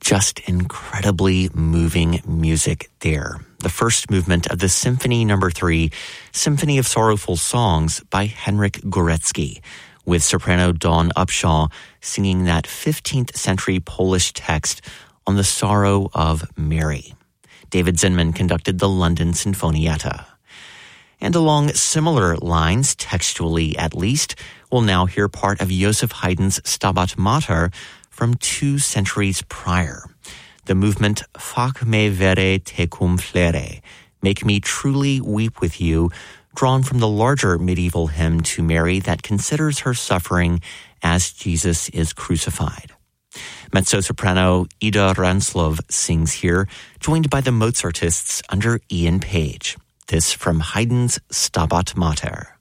Just incredibly moving music there. The first movement of the Symphony No. 3, Symphony of Sorrowful Songs by Henryk Górecki, with soprano Dawn Upshaw singing that 15th century Polish text on the sorrow of Mary. David Zinman conducted the London Sinfonietta. And along similar lines, textually at least, we'll now hear part of Joseph Haydn's Stabat Mater from 2 centuries prior. The movement Fac me vere tecum flere, Make Me Truly Weep With You, drawn from the larger medieval hymn to Mary that considers her suffering as Jesus is crucified. Mezzo-soprano Ida Ranslov sings here, joined by the Mozartists under Ian Page. This from Haydn's Stabat Mater.